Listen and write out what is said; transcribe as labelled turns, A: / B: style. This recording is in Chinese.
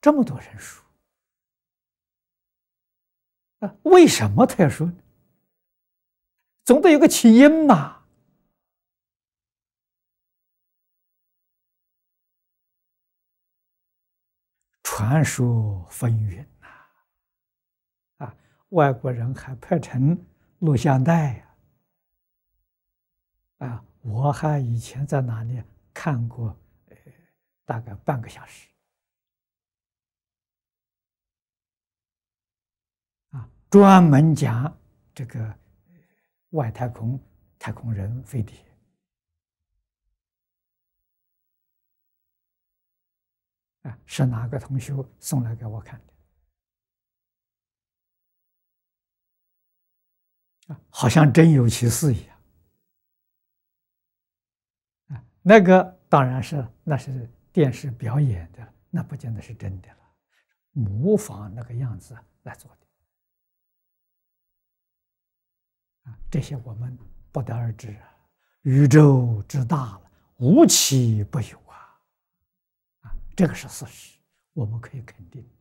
A: 这么多人说啊，为什么他要说呢？总得有个起因嘛。传说纷纭啊，外国人还拍成录像带呀。我还以前在哪里看过，大概半个小时专门讲这个外太空太空人飞碟是哪个同学送来给我看的好像真有其事一样那个当然那是电视表演的，那不见得是真的了，模仿那个样子来做的这些我们不得而知宇宙之大了，无奇不有这个是事实，我们可以肯定。